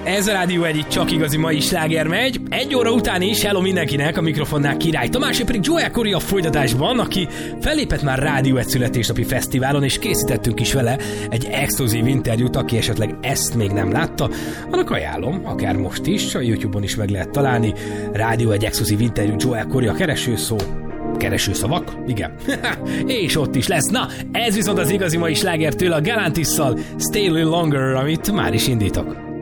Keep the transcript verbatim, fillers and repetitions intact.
Ez a Rádió egyik csak igazi mai sláger megy. Egy óra után is hello mindenkinek, a mikrofonnál Király Tamás, pedig Joel Corey a folytatásban, aki fellépett már Rádió egy születésnapi fesztiválon, és készítettünk is vele egy exkluzív interjút, aki esetleg ezt még nem látta, annak ajánlom, akár most is, a YouTube-on is meg lehet találni. Rádió egy exkluzív interjú Joel Corey, a keresőszó. Keresőszavak? Igen. És ott is lesz. Na, ez viszont az igazi mai slágertől, a Galantisszal Stay a Little Longer, amit már is indítok.